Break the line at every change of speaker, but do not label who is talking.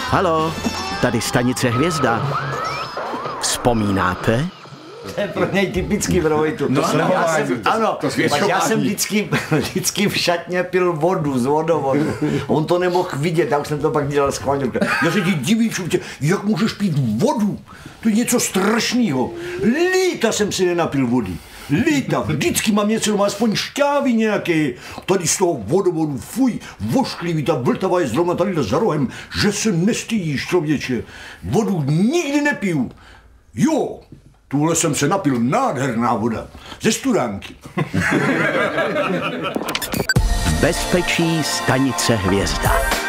Halo, tady stanice Hvězda. Vzpomínáte?
To je pro něj typický pro Vojtu. Já jsem vždycky v šatně pil vodu z vodovodu. On to nemohl vidět, já už jsem to pak dělal schválně. Já se ti divím, jak můžeš pít vodu? To je něco strašného. Líta jsem si nenapil vody. Líta, vždycky mám něco, má aspoň šťávy nějaké. Tady z toho vodovodu, fuj, vošklivý, ta vltava je zrovna tady za rohem, že se nestydíš, člověče. Vodu nikdy nepiju. Jo, tuhle jsem se napil, nádherná voda, ze studánky.
V bezpečí stanice Hvězda.